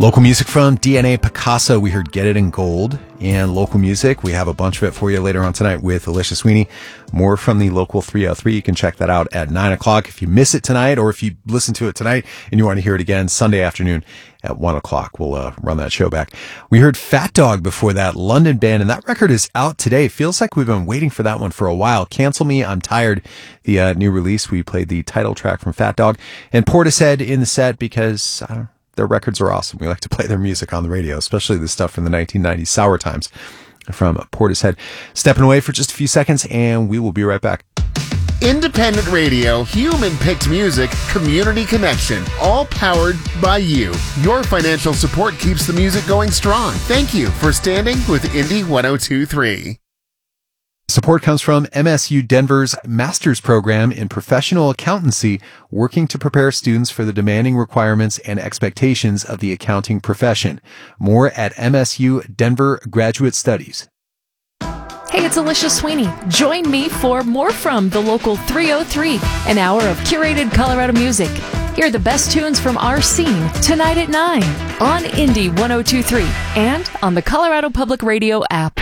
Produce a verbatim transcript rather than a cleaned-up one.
Local music from D N A Picasso. We heard Get It in Gold. And local music, we have a bunch of it for you later on tonight with Alicia Sweeney. More from the Local three oh three. You can check that out at nine o'clock. If you miss it tonight, or if you listen to it tonight and you want to hear it again, Sunday afternoon at one o'clock, we'll uh, run that show back. We heard Fat Dog before that, London Band, and that record is out today. Feels like we've been waiting for that one for a while. Cancel Me, I'm Tired, the uh, new release. We played the title track from Fat Dog. And Portishead in the set because, I don't know, their records are awesome. We like to play their music on the radio, especially the stuff from the nineteen nineties Sour Times from Portishead. Stepping away for just a few seconds, and we will be right back. Independent radio, human-picked music, community connection, all powered by you. Your financial support keeps the music going strong. Thank you for standing with Indy one oh two point three. Support comes from M S U Denver's Master's Program in Professional Accountancy, working to prepare students for the demanding requirements and expectations of the accounting profession. More at M S U Denver Graduate Studies. Hey, it's Alicia Sweeney. Join me for more from the Local three oh three, an hour of curated Colorado music. Hear the best tunes from our scene tonight at nine on Indy one oh two point three and on the Colorado Public Radio app.